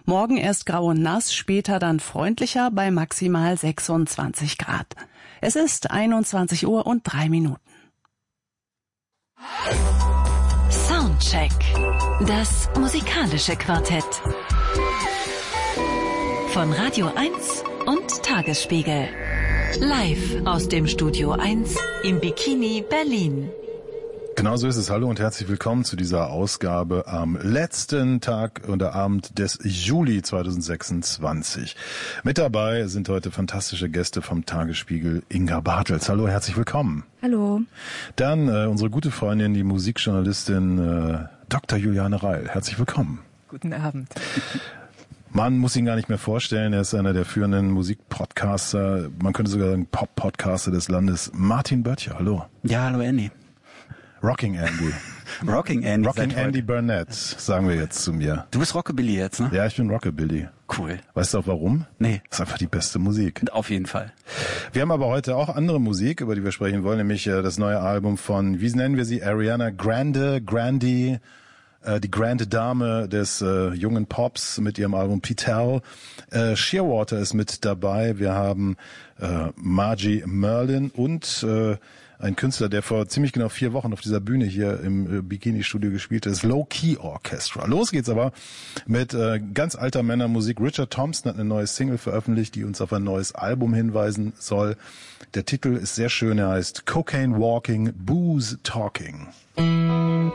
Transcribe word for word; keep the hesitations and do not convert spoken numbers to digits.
Morgen erst grau und nass, später dann freundlicher bei maximal sechsundzwanzig Grad. Es ist einundzwanzig Uhr und drei Minuten. Soundcheck. Das musikalische Quartett. Von Radio eins und Tagesspiegel. Live aus dem Studio eins im Bikini Berlin. Genau so ist es. Hallo und herzlich willkommen zu dieser Ausgabe am letzten Tag oder Abend des Juli zweitausendsechsundzwanzig. Mit dabei sind heute fantastische Gäste vom Tagesspiegel. Inga Bartels. Hallo, herzlich willkommen. Hallo. Dann äh, unsere gute Freundin, die Musikjournalistin äh, Doktor Juliane Reil. Herzlich willkommen. Guten Abend. Man muss ihn gar nicht mehr vorstellen, er ist einer der führenden Musikpodcaster, man könnte sogar sagen Pop-Podcaster des Landes. Martin Böttcher, hallo. Ja, hallo Andy. Rocking Andy. Rocking Andy. Rocking Andy Burnett, sagen wir jetzt zu mir. Du bist Rockabilly jetzt, ne? Ja, ich bin Rockabilly. Cool. Weißt du auch warum? Nee. Das ist einfach die beste Musik. Auf jeden Fall. Wir haben aber heute auch andere Musik, über die wir sprechen wollen, nämlich äh, das neue Album von, wie nennen wir sie, Ariana Grande, Grande, äh, die Grande Dame des äh, jungen Pops mit ihrem Album Pitel. Äh, Shearwater ist mit dabei. Wir haben äh, Margie Merlin und äh, ein Künstler, der vor ziemlich genau vier Wochen auf dieser Bühne hier im äh, Bikini-Studio gespielt hat, das Low Key Orchestra. Los geht's aber mit äh, ganz alter Männermusik. Richard Thompson hat eine neue Single veröffentlicht, die uns auf ein neues Album hinweisen soll. Der Titel ist sehr schön, er heißt Cocaine Walking, Booze Talking.